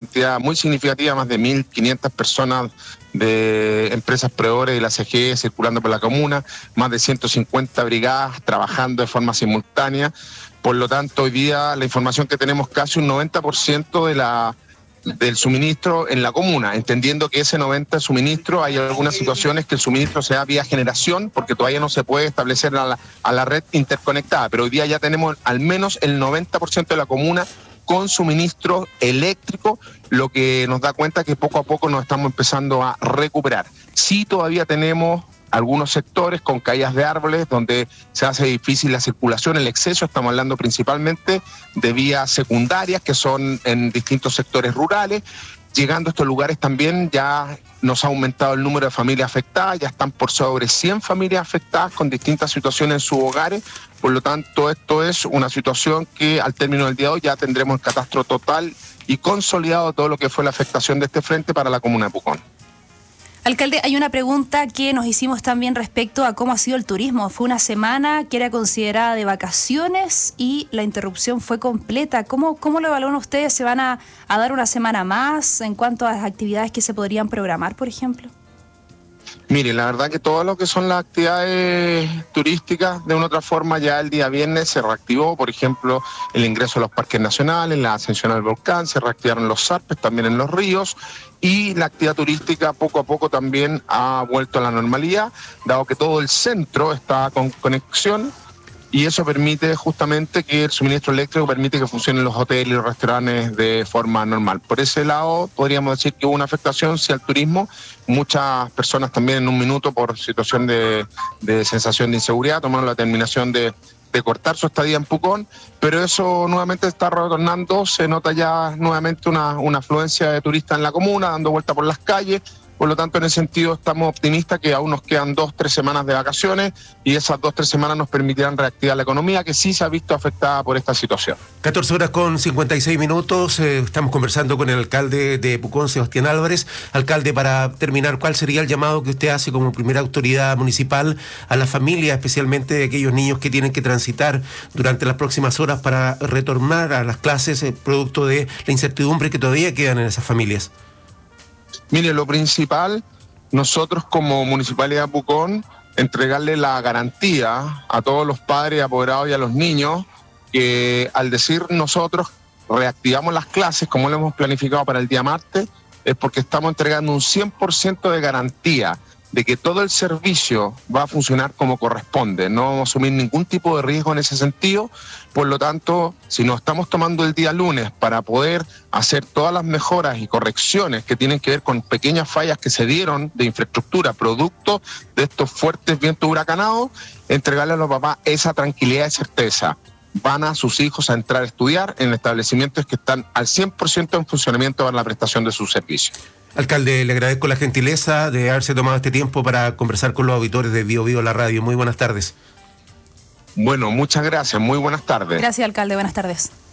cantidad muy significativa, más de 1.500 personas de empresas proveedores de la CGE circulando por la comuna, más de 150 brigadas trabajando de forma simultánea. Por lo tanto, hoy día la información que tenemos, casi un 90% del suministro en la comuna, entendiendo que ese 90% de suministro, hay algunas situaciones que el suministro se da vía generación, porque todavía no se puede establecer a la red interconectada, pero hoy día ya tenemos al menos el 90% de la comuna con suministro eléctrico, lo que nos da cuenta que poco a poco nos estamos empezando a recuperar. Sí, todavía tenemos algunos sectores con caídas de árboles donde se hace difícil la circulación, el exceso. Estamos hablando principalmente de vías secundarias que son en distintos sectores rurales. Llegando a estos lugares también ya nos ha aumentado el número de familias afectadas, ya están por sobre 100 familias afectadas con distintas situaciones en sus hogares. Por lo tanto, esto es una situación que al término del día de hoy ya tendremos el catastro total y consolidado todo lo que fue la afectación de este frente para la comuna de Pucón. Alcalde, hay una pregunta que nos hicimos también respecto a cómo ha sido el turismo. Fue una semana que era considerada de vacaciones y la interrupción fue completa. ¿Cómo lo evalúan ustedes? ¿Se van a dar una semana más en cuanto a las actividades que se podrían programar, por ejemplo? Mire, la verdad que todo lo que son las actividades turísticas, de una u otra forma, ya el día viernes se reactivó. Por ejemplo, el ingreso a los parques nacionales, la ascensión al volcán, se reactivaron los zarpes también en los ríos, y la actividad turística poco a poco también ha vuelto a la normalidad, dado que todo el centro está con conexión, y eso permite justamente que el suministro eléctrico permite que funcionen los hoteles y los restaurantes de forma normal. Por ese lado, podríamos decir que hubo una afectación, sí, al turismo. Muchas personas también en un minuto, por situación de sensación de inseguridad, tomaron la determinación de cortar su estadía en Pucón, pero eso nuevamente está retornando. Se nota ya nuevamente una afluencia de turistas en la comuna, dando vuelta por las calles. Por lo tanto, en ese sentido estamos optimistas que aún nos quedan 2-3 semanas de vacaciones, y esas 2-3 semanas nos permitirán reactivar la economía, que sí se ha visto afectada por esta situación. 14:56. Estamos conversando con el alcalde de Pucón, Sebastián Álvarez. Alcalde, para terminar, ¿cuál sería el llamado que usted hace como primera autoridad municipal a la familia, especialmente de aquellos niños que tienen que transitar durante las próximas horas para retornar a las clases, producto de la incertidumbre que todavía quedan en esas familias? Mire, lo principal, nosotros como Municipalidad de Pucón, entregarle la garantía a todos los padres, apoderados y a los niños, que al decir nosotros reactivamos las clases como lo hemos planificado para el día martes, es porque estamos entregando un 100% de garantía de que todo el servicio va a funcionar como corresponde. No vamos a asumir ningún tipo de riesgo en ese sentido. Por lo tanto, si nos estamos tomando el día lunes para poder hacer todas las mejoras y correcciones que tienen que ver con pequeñas fallas que se dieron de infraestructura, producto de estos fuertes vientos huracanados, entregarle a los papás esa tranquilidad y certeza. Van a sus hijos a entrar a estudiar en establecimientos que están al 100% en funcionamiento para la prestación de sus servicios. Alcalde, le agradezco la gentileza de haberse tomado este tiempo para conversar con los auditores de Bio Bio, la radio. Muy buenas tardes. Bueno, muchas gracias. Muy buenas tardes. Gracias, alcalde. Buenas tardes.